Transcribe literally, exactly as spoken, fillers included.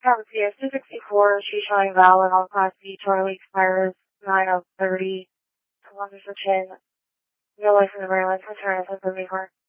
Tower P S two sixty-four, she's showing valid on Class B. Charlie expires nine of thirty. Kilometers for chin. No license of airlines. Return as a car.